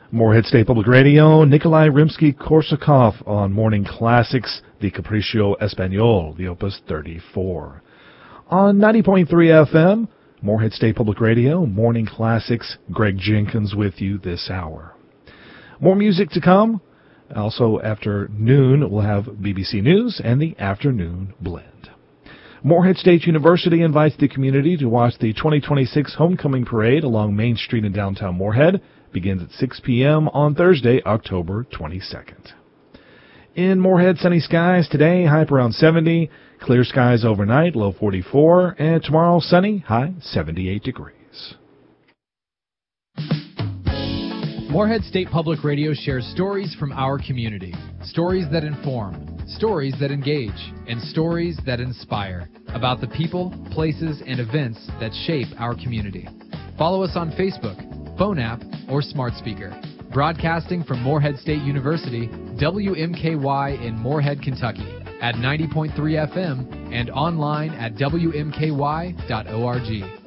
Moorhead State Public Radio, Nikolai Rimsky-Korsakov on Morning Classics, the Capriccio Espagnol, the Opus 34. On 90.3 FM, Moorhead State Public Radio, Morning Classics, Greg Jenkins with you this hour. More music to come. Also, after noon, we'll have BBC News and the Afternoon Blend. Moorhead State University invites the community to watch the 2026 Homecoming Parade along Main Street in downtown Moorhead. Begins at 6 p.m. on Thursday, October 22nd. In Moorhead, sunny skies today, high around 70. Clear skies overnight, low 44. And tomorrow, sunny, high 78 degrees. Moorhead State Public Radio shares stories from our community. Stories that inform, stories that engage, and stories that inspire about the people, places, and events that shape our community. Follow us on Facebook, phone app, or smart speaker. Broadcasting from Moorhead State University, WMKY in Moorhead, Kentucky, at 90.3 FM and online at WMKY.org.